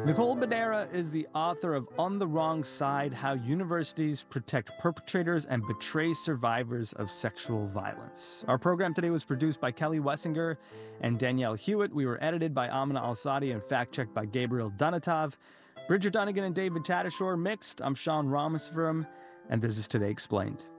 Nicole Badera is the author of On the Wrong Side: How Universities Protect Perpetrators and Betray Survivors of Sexual Violence. Our program today was produced by Kelly Wessinger and Danielle Hewitt. We were edited by Amina Al-Sadi and fact-checked by Gabriel Donatov. Bridger Dunnigan and David Tatasciore mixed. I'm Sean Rameswaram, and this is Today Explained.